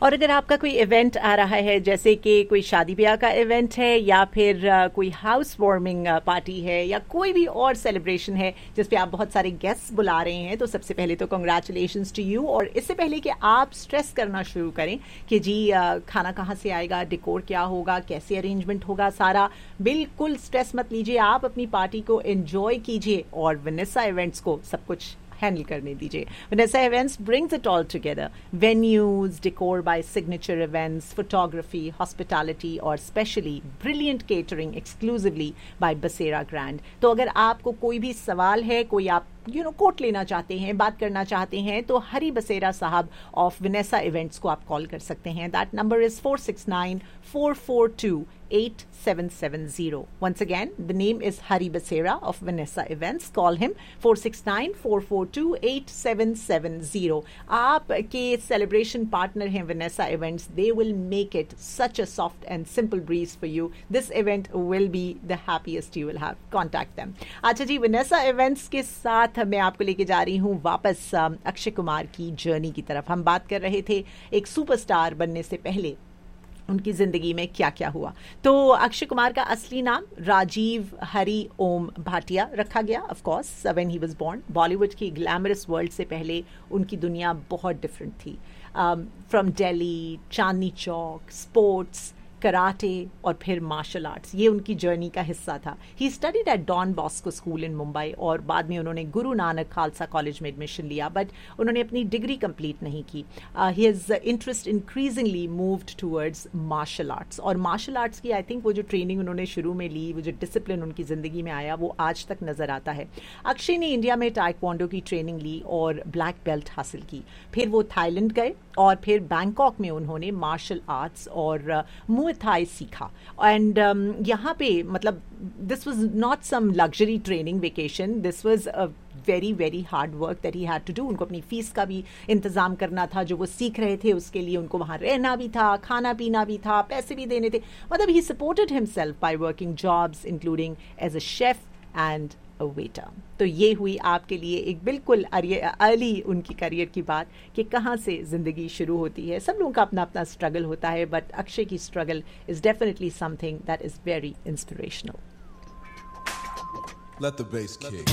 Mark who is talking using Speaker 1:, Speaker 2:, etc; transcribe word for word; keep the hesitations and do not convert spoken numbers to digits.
Speaker 1: और अगर आपका कोई इवेंट आ रहा है, जैसे कि कोई शादी ब्याह का इवेंट है या फिर uh, कोई हाउस वार्मिंग पार्टी है या कोई भी और सेलिब्रेशन है जिस पे आप बहुत सारे गेस्ट्स बुला रहे हैं, तो सबसे पहले तो कांग्रेचुलेशंस टू यू। और इससे पहले कि आप स्ट्रेस करना शुरू करें कि जी uh, खाना कहाँ से आएगा, डेकोर क्या होगा, कैसे अरेंजमेंट होगा, सारा बिल्कुल स्ट्रेस मत लीजिए। आप अपनी पार्टी को एंजॉय कीजिए और वनेसा इवेंट्स को सब कुछ हैंडल करने दीजिए। Vanessa Events brings it all together. Venues, decor by signature events, photography, hospitality और specially brilliant catering exclusively by Basera Grand. तो अगर आपको कोई भी सवाल है, कोई आप यू नो कोट लेना चाहते हैं, बात करना चाहते हैं, तो हरी बसेरा साहब ऑफ विनेसा इवेंट्स को आप कॉल कर सकते हैं। That number is four six nine four four to eight seven seven zero. Once again, the name is Hari Basera of Vanessa Events. Call him four six nine four four two eight seven seven zero. आपके celebration partner हैं Vanessa Events. They will make it such a soft and simple breeze for you. This event will be the happiest you will have. Contact them. अच्छा जी, Vanessa Events के साथ मैं आपको लेके जा रही हूँ वापस अक्षय कुमार की जर्नी की तरफ। हम बात कर रहे थे एक सुपरस्टार बनने से पहले उनकी जिंदगी में क्या क्या हुआ। तो अक्षय कुमार का असली नाम राजीव हरि ओम भाटिया रखा गया, of course, when he was born. Bollywood की ग्लैमरस वर्ल्ड से पहले उनकी दुनिया बहुत डिफरेंट थी। From Delhi, Chandni Chowk, sports, karate और फिर मार्शल आर्ट्स, ये उनकी जर्नी का हिस्सा था। He studied at dawn Bosco school इन मुंबई और बाद में उन्होंने गुरु नानक खालसा कॉलेज में एडमिशन लिया, बट उन्होंने अपनी डिग्री कंप्लीट नहीं की। His interest increasingly moved towards martial arts, और मार्शल आर्ट्स की आई थिंक वो जो ट्रेनिंग उन्होंने शुरू में ली, वो जो डिसिप्लिन उनकी ज़िंदगी में आया, वो आज तक नज़र आता है। अक्षय ने इंडिया में टाइक्वांडो की ट्रेनिंग ली और ब्लैक बेल्ट हासिल की। फिर वो थाईलैंड गए और फिर बैंकॉक में उन्होंने मार्शल आर्ट्स और मुए थाई सीखा। एंड um, यहाँ पे मतलब this was not some luxury training vacation, this was a very very hard work that he had to do. उनको अपनी फीस का भी इंतजाम करना था, जो वो सीख रहे थे उसके लिए उनको वहाँ रहना भी था, खाना पीना भी था, पैसे भी देने थे। मतलब he supported himself by working jobs including as a chef and a waiter. तो ये हुई आपके लिए एक बिल्कुल अर्ली उनकी करियर की बात कि कहाँ से जिंदगी शुरू होती है। सब लोगों का अपना अपना स्ट्रगल होता है, बट अक्षय की struggle is definitely something that is very inspirational.
Speaker 2: Let the bass kick.